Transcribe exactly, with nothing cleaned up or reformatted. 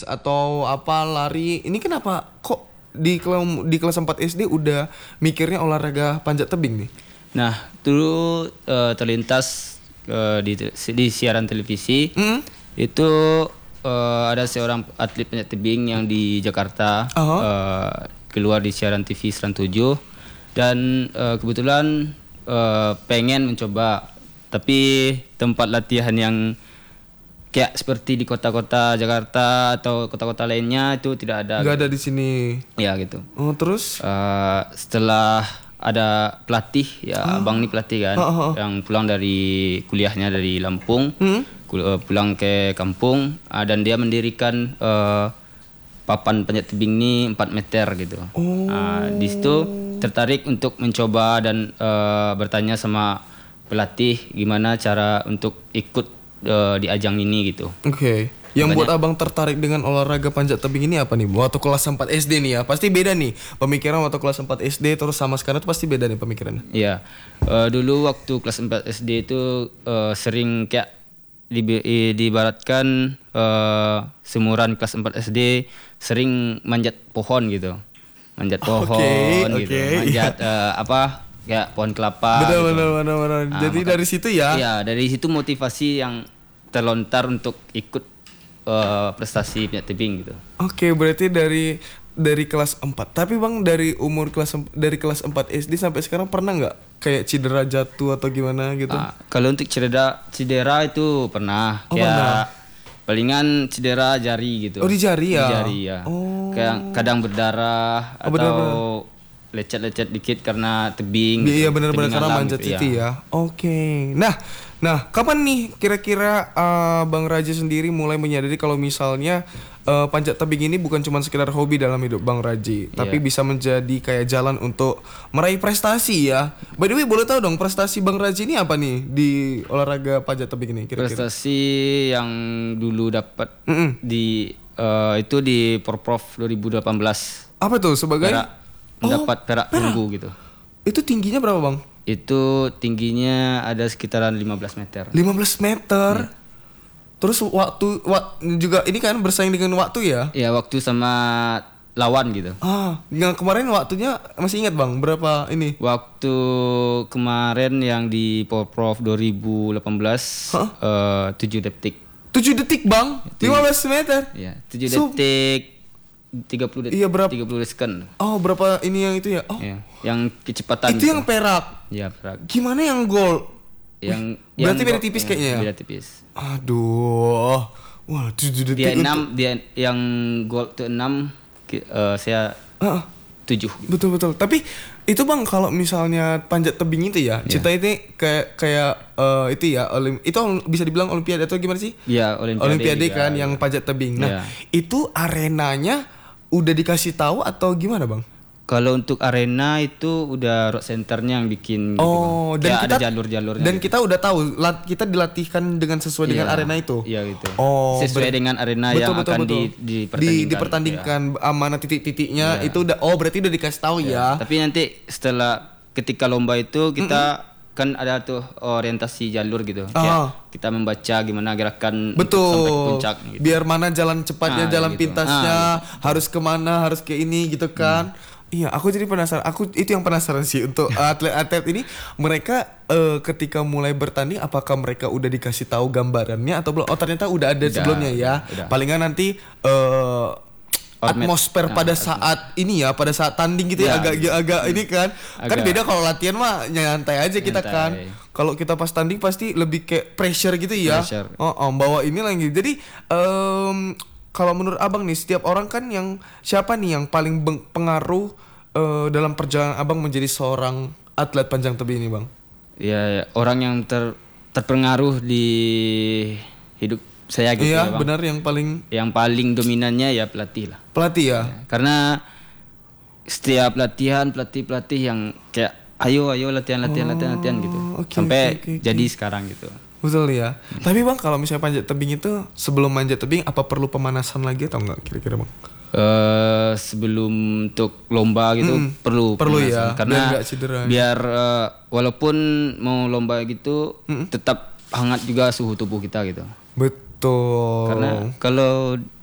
atau apa lari. Ini kenapa kok di kelas di kelas empat S D udah mikirnya olahraga panjat tebing nih? Nah, dulu uh, terlintas uh, di di siaran televisi mm. itu uh, ada seorang atlet panjat tebing yang di Jakarta uh-huh. uh, keluar di siaran T V Seram tujuh dan uh, kebetulan uh, pengen mencoba, tapi tempat latihan yang kayak seperti di kota-kota Jakarta atau kota-kota lainnya itu tidak ada. Gak ada di sini. Ya gitu. Oh terus? Uh, setelah ada pelatih ya, oh. abang ini pelatih kan, oh, oh. yang pulang dari kuliahnya dari Lampung, hmm? pulang ke kampung, uh, dan dia mendirikan uh, papan panjat tebing ini empat meter gitu. Oh. Uh, di situ tertarik untuk mencoba dan uh, bertanya sama pelatih gimana cara untuk ikut Uh, di ajang ini gitu. Oke. Okay. Yang Makanya, buat abang tertarik dengan olahraga panjat tebing ini apa nih? Waktu kelas empat S D nih ya. Pasti beda nih pemikiran waktu kelas empat S D terus sama sekarang itu pasti beda nih pemikirannya. Iya. Uh, dulu waktu kelas empat S D itu uh, sering kayak di, diibaratkan uh, seumuran kelas empat S D sering manjat pohon gitu. Manjat pohon okay, gitu. Okay, manjat yeah. uh, apa? Ya pohon kelapa. Benar, gitu. benar, benar, benar. Nah, jadi maka, dari situ ya? Iya, dari situ motivasi yang terlontar untuk ikut uh, prestasi panjat tebing gitu. Oke, okay, berarti dari dari kelas empat. Tapi bang dari umur kelas dari kelas empat S D sampai sekarang pernah nggak kayak cedera jatuh atau gimana gitu? Uh, kalau untuk cedera cedera itu pernah. Oh, kayak pernah. Palingan cedera jari gitu. Oh di jari ya? Di jari ya. Oh. Kayak kadang berdarah oh, atau bener-bener. lecet-lecet dikit karena tebing. Iya gitu. benar-benar karena manjat gitu, itu ya. ya. Oke. Okay. Nah, nah kapan nih kira-kira uh, Bang Raji sendiri mulai menyadari kalau misalnya uh, panjat tebing ini bukan cuma sekedar hobi dalam hidup Bang Raji, yeah. tapi bisa menjadi kayak jalan untuk meraih prestasi ya. By the way, boleh tahu dong prestasi Bang Raji ini apa nih di olahraga panjat tebing ini kira-kira? Prestasi yang dulu dapat mm-mm. di uh, itu di Porprov dua ribu delapan belas. Apa tuh sebagai? Perak. Mendapat oh, perak perunggu gitu. Itu tingginya berapa bang? Itu tingginya ada sekitaran lima belas meter. lima belas meter? Ya. Terus waktu wak, juga ini kan bersaing dengan waktu ya? Iya waktu sama lawan gitu. Ah, yang kemarin waktunya masih ingat bang berapa ini? Waktu kemarin yang di Porprov dua ribu delapan belas huh? uh, tujuh detik. tujuh detik bang? lima belas meter? Iya tujuh so, detik. tiga puluh detik. Iya berapa? tiga puluh second. Oh, berapa ini yang itu ya? Oh. Iya, yang kecepatan. Itu gitu. Yang perak. Iya, perak. Gimana yang gold? Yang Wih, berarti yang beda tipis kayaknya ya? Beda tipis. Aduh. Wah, tujuh detik. Dia enam, dia yang gold itu enam, uh, saya uh, tujuh. Betul betul. Tapi itu bang kalau misalnya panjat tebing itu ya, yeah. cerita ini kayak kayak uh, itu ya, olim, itu bisa dibilang olimpiade atau gimana sih? Iya, olimpiade. Olimpiade juga, kan ya. Yang panjat tebing. Nah, yeah. itu arenanya udah dikasih tahu atau gimana bang? Kalau untuk arena itu udah rock centernya yang bikin. Oh, gitu, dan kita ada jalur-jalurnya. Dan gitu. Kita udah tahu, lat, kita dilatihkan dengan sesuai yeah. dengan arena itu. Iya gitu. Oh, sesuai ber- dengan arena betul, yang betul, akan betul. Di, dipertandingkan. Di, dipertandingkan ya. Mana titik-titiknya yeah. itu udah. Oh, berarti udah dikasih tahu yeah. ya. Tapi nanti setelah ketika lomba itu kita mm-hmm. kan ada tuh orientasi jalur gitu. Ah. Kita membaca gimana gerakan betul. sampai ke puncak gitu. Biar mana jalan cepatnya, nah, jalan gitu. pintasnya, ah, gitu. harus kemana, harus ke ini gitu kan. Hmm. Iya, aku jadi penasaran. Aku itu yang penasaran sih untuk atlet-atlet ini, mereka uh, ketika mulai bertanding apakah mereka udah dikasih tahu gambarannya atau belum? Oh, ternyata udah ada udah, sebelumnya ya. Udah. Palingan nanti uh, atmosfer nah, pada saat atmosfer. ini ya, pada saat tanding gitu ya, ya agak gitu. agak ini kan. Agak. Kan beda kalau latihan mah nyantai aja nyantai. kita kan. Kalau kita pas tanding pasti lebih kayak pressure gitu ya. Pressure. Oh, oh bawa ini lagi. Jadi um, kalau menurut Abang nih, setiap orang kan yang siapa nih yang paling pengaruh uh, dalam perjalanan Abang menjadi seorang atlet panjang tebing ini, Bang? Ya, ya orang yang ter terpengaruh di hidup saya gitu iya, ya, Bang. Benar yang paling yang paling dominannya ya pelatih lah. Pelatih ya. ya karena setiap latihan pelatih-pelatih yang kayak ayo ayo latihan latihan oh, latihan latihan gitu. Okay, sampai okay, okay, jadi okay. sekarang gitu. Betul ya. Hmm. Tapi Bang kalau misalnya panjat tebing itu sebelum manjat tebing apa perlu pemanasan lagi atau enggak kira-kira Bang? Uh, sebelum untuk lomba gitu hmm, perlu perlu ya karena biar, cedera, biar uh, walaupun mau lomba gitu hmm. tetap hangat juga suhu tubuh kita gitu. Betul. Karena kalau